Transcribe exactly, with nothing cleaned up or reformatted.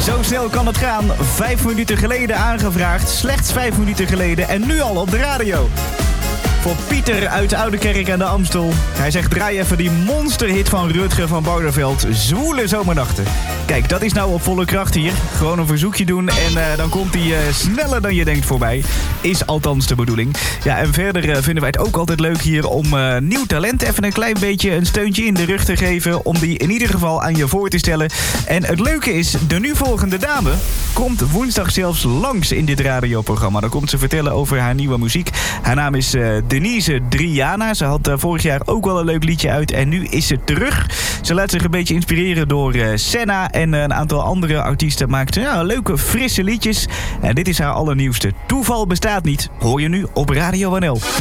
Zo snel kan het gaan. Vijf minuten geleden aangevraagd, slechts vijf minuten geleden en nu al op de radio. Voor Pieter uit Oudekerk aan de Amstel. Hij zegt, draai even die monsterhit van Rutger van Bouderveld. Zwoele zomernachten. Kijk, dat is nou op volle kracht hier. Gewoon een verzoekje doen en uh, dan komt hij uh, sneller dan je denkt voorbij. Is althans de bedoeling. Ja, en verder uh, vinden wij het ook altijd leuk hier om uh, nieuw talent even een klein beetje een steuntje in de rug te geven. Om die in ieder geval aan je voor te stellen. En het leuke is, de nu volgende dame komt woensdag zelfs langs in dit radioprogramma. Dan komt ze vertellen over haar nieuwe muziek. Haar naam is uh, Denise Driana. Ze had uh, vorig jaar ook wel een leuk liedje uit en nu is ze terug. Ze laat zich een beetje inspireren door uh, Senna en uh, een aantal andere artiesten. Maakt ja, leuke, frisse liedjes. En dit is haar allernieuwste. Toeval bestaat niet. Hoor je nu op Radio N L.